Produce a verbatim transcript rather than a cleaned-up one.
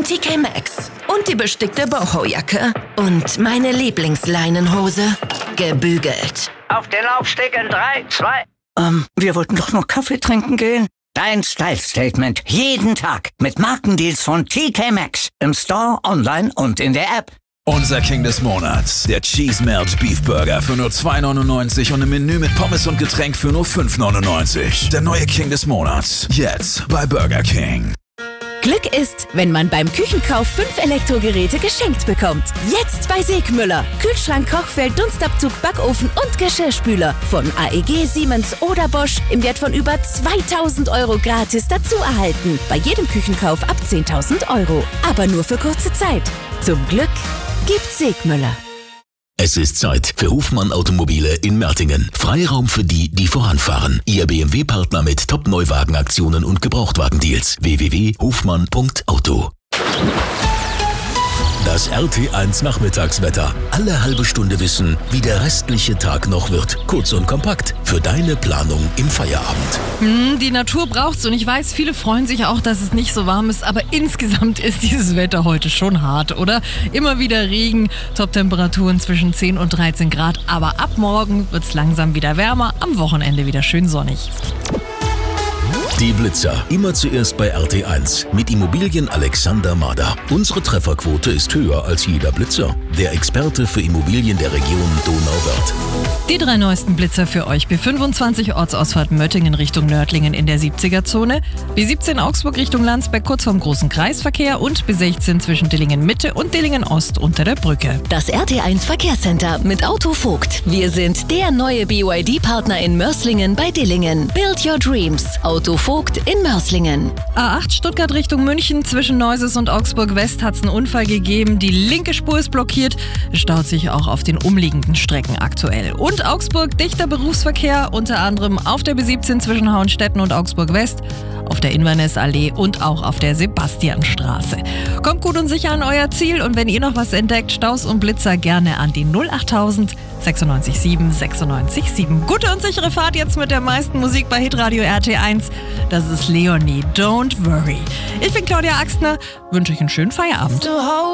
T K Maxx und die bestickte Boho-Jacke und meine Lieblingsleinenhose gebügelt. Auf den Laufsteg in drei, zwei... Ähm, wir wollten doch noch Kaffee trinken gehen. Dein Style-Statement jeden Tag mit Markendeals von T K Maxx im Store, online und in der App. Unser King des Monats, der Cheese Melt Beef Burger für nur zwei neunundneunzig und ein Menü mit Pommes und Getränk für nur fünf neunundneunzig. Der neue King des Monats, jetzt bei Burger King. Glück ist, wenn man beim Küchenkauf fünf Elektrogeräte geschenkt bekommt. Jetzt bei Segmüller. Kühlschrank, Kochfeld, Dunstabzug, Backofen und Geschirrspüler. Von A E G, Siemens oder Bosch im Wert von über zweitausend Euro gratis dazu erhalten. Bei jedem Küchenkauf ab zehntausend Euro. Aber nur für kurze Zeit. Zum Glück gibt's Segmüller. Es ist Zeit für Hofmann Automobile in Mertingen. Freiraum für die, die voranfahren. Ihr B M W-Partner mit Top-Neuwagenaktionen und Gebrauchtwagendeals. w w w punkt hofmann punkt auto. Das R T eins Nachmittagswetter. Alle halbe Stunde wissen, wie der restliche Tag noch wird. Kurz und kompakt für deine Planung im Feierabend. Mm, die Natur braucht's und ich weiß, viele freuen sich auch, dass es nicht so warm ist, aber insgesamt ist dieses Wetter heute schon hart, oder? Immer wieder Regen, Top-Temperaturen zwischen zehn und dreizehn Grad, aber ab morgen wird's langsam wieder wärmer, am Wochenende wieder schön sonnig. Die Blitzer, immer zuerst bei R T eins mit Immobilien Alexander Mader. Unsere Trefferquote ist höher als jeder Blitzer. Der Experte für Immobilien der Region Donauwörth. Die drei neuesten Blitzer für euch. B fünfundzwanzig Ortsausfahrt Möttingen Richtung Nördlingen in der siebziger-Zone, B siebzehn Augsburg Richtung Landsberg kurz vorm großen Kreisverkehr und B sechzehn zwischen Dillingen Mitte und Dillingen Ost unter der Brücke. Das R T eins Verkehrscenter mit Auto Vogt. Wir sind der neue B Y D-Partner in Mörslingen bei Dillingen. Build your dreams. Auto Vogt in Mörslingen. A acht Stuttgart Richtung München zwischen Neuses und Augsburg West hat es einen Unfall gegeben. Die linke Spur ist blockiert. Es staut sich auch auf den umliegenden Strecken aktuell. Und Augsburg dichter Berufsverkehr, unter anderem auf der B siebzehn zwischen Hauenstetten und Augsburg West, auf der Inverness-Allee und auch auf der Sebastianstraße. Kommt gut und sicher an euer Ziel und wenn ihr noch was entdeckt, Staus und Blitzer gerne an die null achttausend sechsundneunzig sieben sechsundneunzig sieben. Gute und sichere Fahrt jetzt mit der meisten Musik bei Hitradio R T eins. Das ist Leonie, Don't Worry. Ich bin Claudia Axtner, wünsche euch einen schönen Feierabend.